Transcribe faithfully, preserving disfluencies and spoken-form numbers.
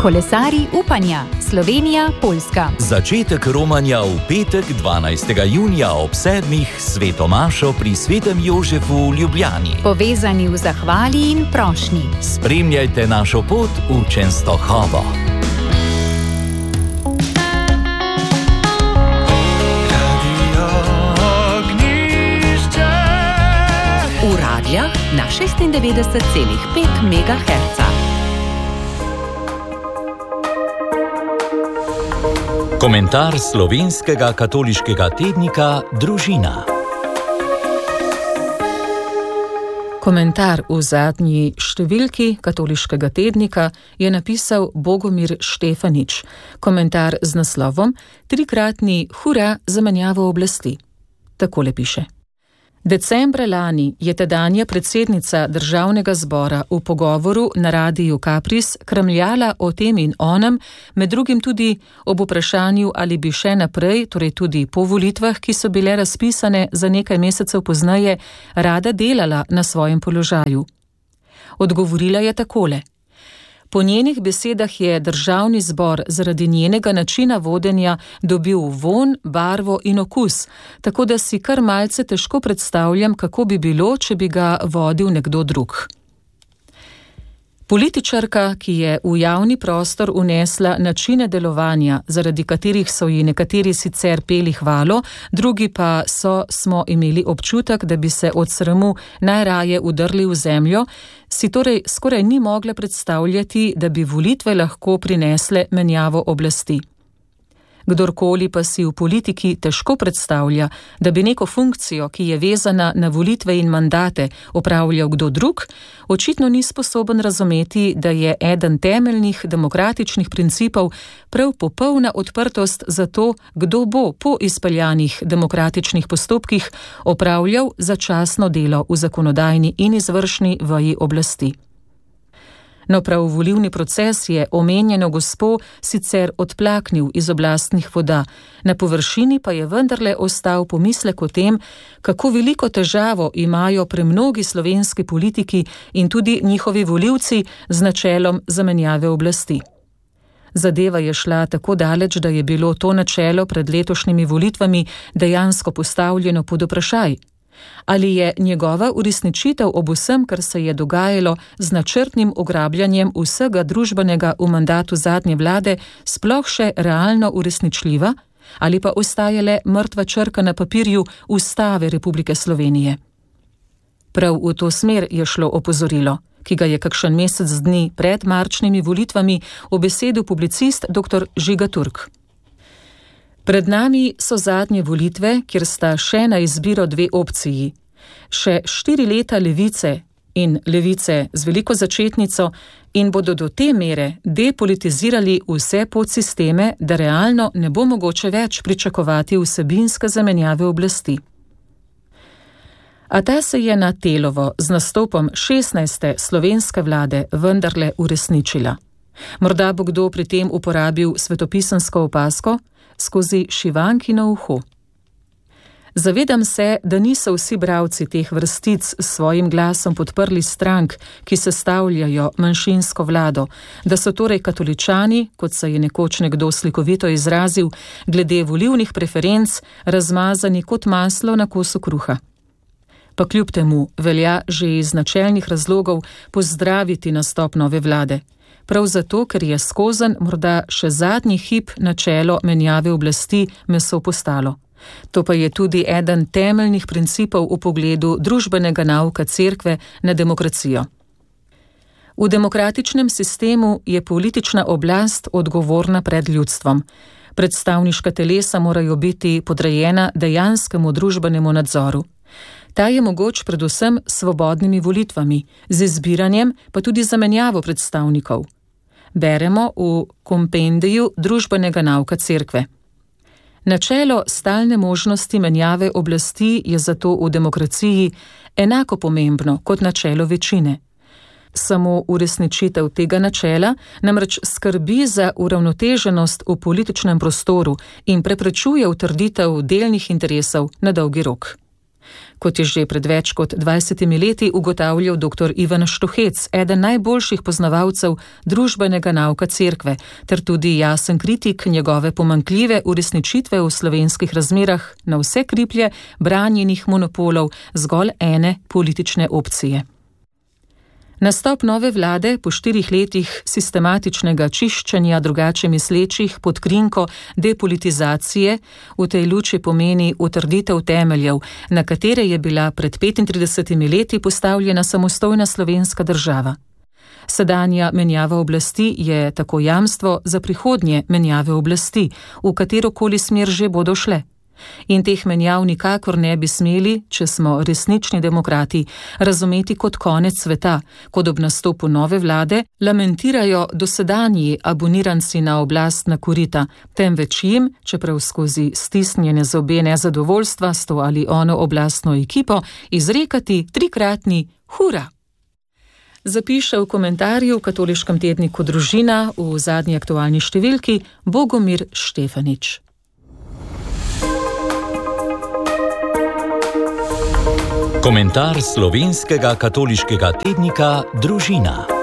Kolesarji upanja, Slovenija, Poljska. Začetek romanja v petek dvanajstega junija ob sedmih svetomašo pri Svetem Jožefu v Ljubljani. Povezani v zahvali in prošnji. Spremljajte našo pot v Čenstohovo. V Radljah na šestindevetdeset celih pet megaherca. Komentar slovenskega katoliškega tednika Družina. Komentar v zadnji številki katoliškega tednika je napisal Bogomir Štefanič. Komentar z naslovom Trikratni hura za menjavo oblasti. Takole piše. Decembra lani je tedanja predsednica Državnega zbora v pogovoru na radiju Kapris kramljala o tem in onem, med drugim tudi ob vprašanju, ali bi še naprej, torej tudi po volitvah, ki so bile razpisane za nekaj mesecev pozneje, rada delala na svojem položaju. Odgovorila je takole. Po njenih besedah je Državni zbor zaradi njenega načina vodenja dobil vonj, barvo in okus, tako da si kar malce težko predstavljam, kako bi bilo, če bi ga vodil nekdo drug. Političarka, ki je v javni prostor unesla načine delovanja, zaradi katerih so ji nekateri sicer peli hvalo, drugi pa so smo imeli občutek, da bi se od sramu najraje udrli v zemljo, si torej skoraj ni mogla predstavljati, da bi volitve lahko prinesle menjavo oblasti. Kdorkoli pa si v politiki težko predstavlja, da bi neko funkcijo, ki je vezana na volitve in mandate, opravljal kdo drug, očitno ni sposoben razumeti, da je eden temeljnih demokratičnih principov prav popolna odprtost za to, kdo bo po izpeljanih demokratičnih postopkih opravljal začasno delo v zakonodajni in izvršni veji oblasti. No, prav volilni proces je omenjeno gospo sicer odplaknil iz oblastnih voda, na površini pa je vendarle ostal pomislek o tem, kako veliko težavo imajo premnogi slovenski politiki in tudi njihovi volivci z načelom zamenjave oblasti. Zadeva je šla tako daleč, da je bilo to načelo pred letošnjimi volitvami dejansko postavljeno pod vprašaj. Ali je njegova uresničitev ob vsem, kar se je dogajalo z načrtnim ugrabljanjem vsega družbenega v mandatu zadnje vlade, sploh še realno uresničljiva, ali pa ostaja le mrtva črka na papirju Ustave Republike Slovenije? Prav v to smer je šlo opozorilo, ki ga je kakšen mesec dni pred marčnimi volitvami obesedil publicist dr. Žiga Turk. Pred nami so zadnje volitve, kjer sta še na izbiro dve opciji. Še štiri leta levice in levice z veliko začetnico in bodo do te mere depolitizirali vse podsisteme, da realno ne bo mogoče več pričakovati vsebinske zamenjave oblasti. A ta se je na Telovo z nastopom šestnajste slovenske vlade vendarle uresničila. Morda bo kdo pri tem uporabil svetopisansko opasko, skozi šivankino uho. Zavedam se, da niso vsi bralci teh vrstic s svojim glasom podprli strank, ki sestavljajo manjšinsko vlado, da so torej katoličani, kot se je nekoč nekdo slikovito izrazil, glede volilnih preferenc razmazani kot maslo na kosu kruha. Pa kljub temu velja že iz načelnih razlogov pozdraviti nastop nove vlade. Prav zato, ker je skozen morda še zadnji hip načelo menjave oblasti meso postalo. To pa je tudi eden temeljnih principov v pogledu družbenega nauka cerkve na demokracijo. V demokratičnem sistemu je politična oblast odgovorna pred ljudstvom. Predstavniška telesa morajo biti podrejena dejanskemu družbenemu nadzoru. Ta je mogoč predvsem s svobodnimi volitvami, z izbiranjem pa tudi zamenjavo predstavnikov. Beremo v kompendiju družbenega nauka cerkve. Načelo stalne možnosti menjave oblasti je zato v demokraciji enako pomembno kot načelo večine. Samo uresničitev tega načela namreč skrbi za uravnoteženost v političnem prostoru in preprečuje utrditev delnih interesov na dolgi rok. Kot je že pred več kot dvajsetimi leti ugotavljal dr. Ivan Štuhec, eden najboljših poznavalcev družbenega nauka cerkve, ter tudi jasen kritik njegove pomanjkljive uresničitve v slovenskih razmerah na vse kriplje branjenih monopolov zgolj ene politične opcije. Nastop nove vlade po štirih letih sistematičnega čiščenja drugače mislečih pod krinko depolitizacije v tej luči pomeni utrditev temeljev, na katere je bila pred petintridesetimi leti postavljena samostojna slovenska država. Sedanja menjava oblasti je tako jamstvo za prihodnje menjave oblasti, v katerokoli smer že bodo šle. In teh menjav nikakor ne bi smeli, če smo resnični demokrati, razumeti kot konec sveta, kot ob nastopu nove vlade lamentirajo dosedanji aboniranci na oblastna korita, temveč jim, čeprav skozi stisnjene zobe nezadovoljstva s to ali ono oblastno ekipo, izrekati trikratni hura. Zapiše v komentarju v katoliškem tedniku Družina v zadnji aktualni številki Bogomir Štefanič. Komentar slovenskega katoliškega tednika Družina.